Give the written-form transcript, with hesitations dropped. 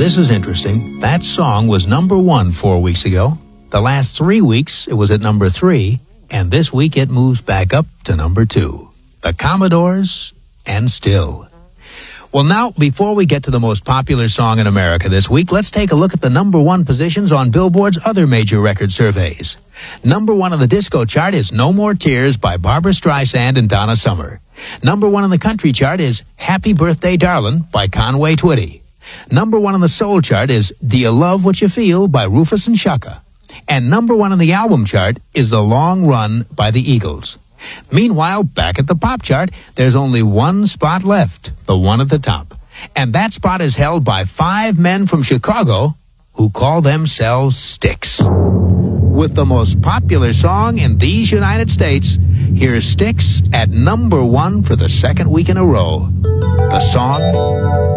this is interesting. That song was number 1 4 weeks ago. The last 3 weeks, it was at number 3. And this week, it moves back up to number 2. The Commodores and Still. Well, now, before we get to the most popular song in America this week, let's take a look at the number 1 positions on Billboard's other major record surveys. Number 1 on the disco chart is No More Tears by Barbra Streisand and Donna Summer. Number 1 on the country chart is Happy Birthday Darlin' by Conway Twitty. Number 1 on the soul chart is Do You Love What You Feel by Rufus and Shaka. And number 1 on the album chart is The Long Run by the Eagles. Meanwhile, back at the pop chart, there's only one spot left, the one at the top. And that spot is held by 5 men from Chicago who call themselves Styx. With the most popular song in these United States, here's Styx at number 1 for the second week in a row. The song